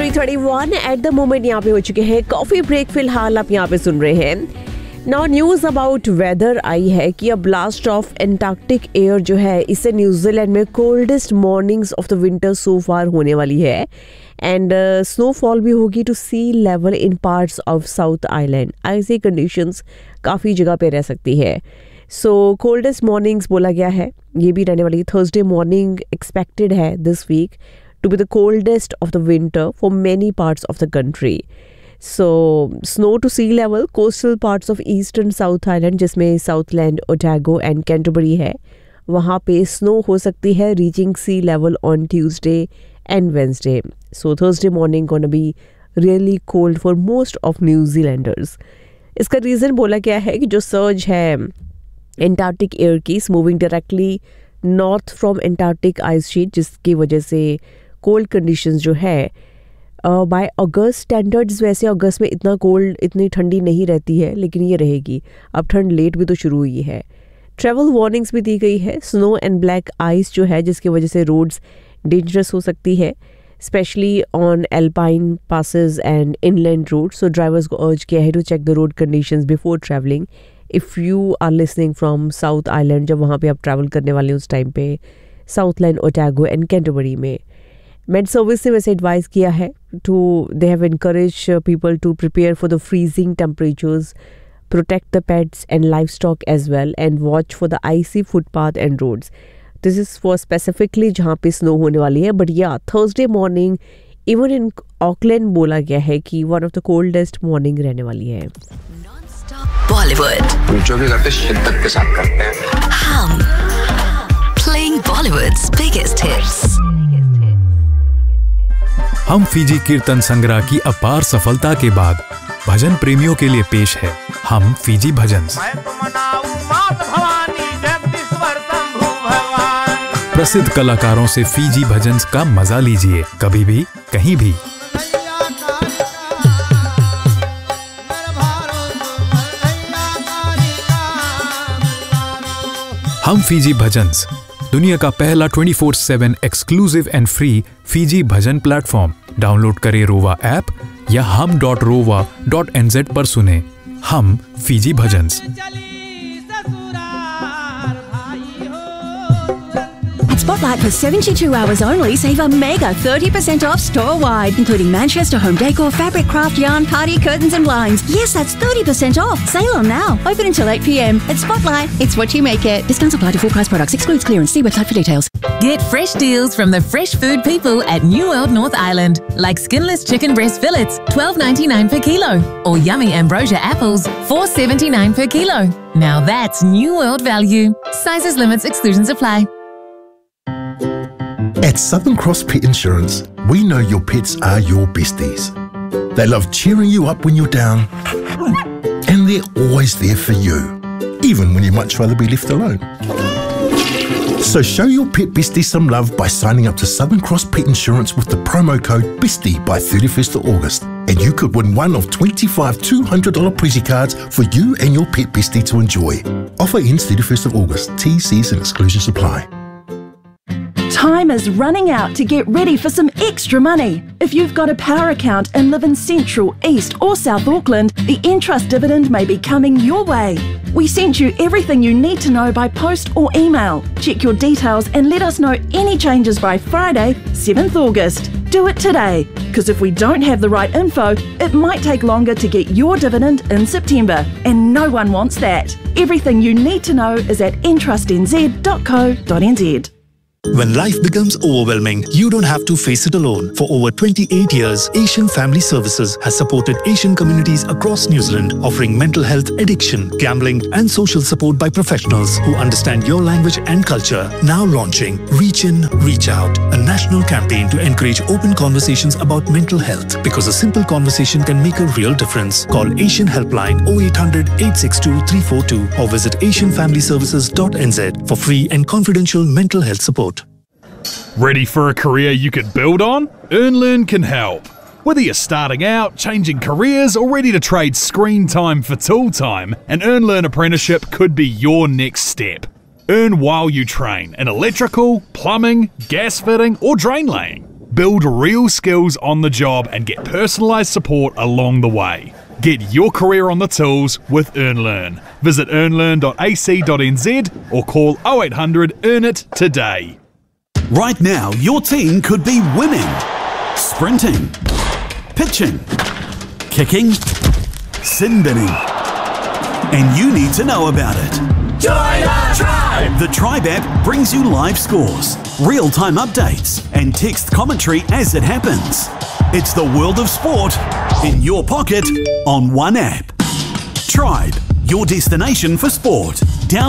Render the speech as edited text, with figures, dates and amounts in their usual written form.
3:31 at the moment यहाँ पे हो चुके हैं कॉफी ब्रेक। फिलहाल आप यहाँ पे सुन रहे हैं now news about whether I है कि a blast of Antarctic air जो है इससे न्यूजीलैंड में coldest mornings of the winter सो फार होने वाली है एंड स्नोफॉल भी होगी to C level in parts of south island. ऐसी कंडीशंस काफ़ी जगह पे रह सकती है। सो कोल्डेस्ट मॉर्निंग्स बोला गया है, ये भी रहने वाली थर्सडे मॉर्निंग एक्सपेक्टेड है this week to be the coldest of the winter for many parts of the country. So, snow to sea level, coastal parts of eastern South Island जिसमें Southland, Otago and Canterbury है, वहाँ पे snow हो सकती है reaching sea level on Tuesday and Wednesday. So, Thursday morning gonna be really cold for most of New Zealanders. इसका reason बोला गया है कि जो सर्ज है Antarctic air की moving directly north from Antarctic ice sheet, जिसकी वजह से कोल्ड कंडीशंस जो है बाय अगस्त स्टैंडर्ड्स, वैसे अगस्त में इतना कोल्ड इतनी ठंडी नहीं रहती है लेकिन ये रहेगी। अब ठंड लेट भी तो शुरू हुई है। ट्रैवल वार्निंग्स भी दी गई है। स्नो एंड ब्लैक आइस जो है जिसकी वजह से रोड्स डेंजरस हो सकती है, specially on alpine passes and inland road. So drivers को अर्ज किया है to check the road conditions before travelling if you are listening from south island. जब वहाँ पे आप ट्रैवल करने वाले उस टाइम पे साउथलैंड, ओटागो एंड कैंटरबरी में मेड सर्विस ने वैसे एडवाइस किया है to they have encourage people to prepare for the freezing temperatures, protect the pets and life stock as well and watch for the icy footpath and roads. This is for specifically जहाँ पे snow होने वाली है। But या Thursday morning even in Auckland बोला गया है कि one of the coldest morning रहने वाली है। बॉलीवुड जो भी करते शिद्दत के साथ करते हैं हम प्लेइंग बॉलीवुड्स बिगेस्ट हिट्स। हम फीजी कीर्तन संग्रह की अपार सफलता के बाद भजन प्रेमियों के लिए पेश है हम फीजी भजन्स। प्रसिद्ध कलाकारों से फीजी भजन्स का मजा लीजिए कभी भी कहीं भी। हम फीजी भजन्स दुनिया का पहला 24/7 exclusive and free Fiji bhajan platform. Download करें रोवा ऐप या hum.rova.nz पर सुने हम Fiji bhajans. Spotlight for 72 hours only. Save a mega 30% off store-wide, including Manchester home decor, fabric craft, yarn, party curtains and blinds. Yes, that's 30% off. Sale on now. Open until 8 p.m. At Spotlight, it's what you make it. Discounts apply to full price products. Excludes clearance. See website for details. Get fresh deals from the fresh food people at New World North Island. Like skinless chicken breast fillets, $12.99 per kilo. Or yummy ambrosia apples, $4.79 per kilo. Now that's New World value. Sizes, limits, exclusions apply. At Southern Cross Pet Insurance, we know your pets are your besties. They love cheering you up when you're down, and they're always there for you, even when you'd much rather be left alone. So show your pet bestie some love by signing up to Southern Cross Pet Insurance with the promo code BESTIE by 31st of August, and you could win one of 25 $200 Prezi cards for you and your pet bestie to enjoy. Offer ends 31st of August. T&Cs and exclusions apply. Time is running out to get ready for some extra money. If you've got a power account and live in Central, East or South Auckland, the Entrust dividend may be coming your way. We sent you everything you need to know by post or email. Check your details and let us know any changes by Friday, 7th August. Do it today, because if we don't have the right info, it might take longer to get your dividend in September, and no one wants that. Everything you need to know is at entrustnz.co.nz. When life becomes overwhelming, you don't have to face it alone. For over 28 years, Asian Family Services has supported Asian communities across New Zealand, offering mental health, addiction, gambling and social support by professionals who understand your language and culture. Now launching Reach In, Reach Out, a national campaign to encourage open conversations about mental health, because a simple conversation can make a real difference. Call Asian Helpline 0800 862 342 or visit asianfamilyservices.nz for free and confidential mental health support. Ready for a career you could build on? EarnLearn can help. Whether you're starting out, changing careers, or ready to trade screen time for tool time, an EarnLearn apprenticeship could be your next step. Earn while you train in electrical, plumbing, gas fitting, or drain laying. Build real skills on the job and get personalised support along the way. Get your career on the tools with EarnLearn. Visit earnlearn.ac.nz or call 0800 EARN IT today. Right now, your team could be winning, sprinting, pitching, kicking, sin binning. And you need to know about it. Join our tribe! The Tribe app brings you live scores, real-time updates, and text commentary as it happens. It's the world of sport in your pocket on one app. Tribe, your destination for sport.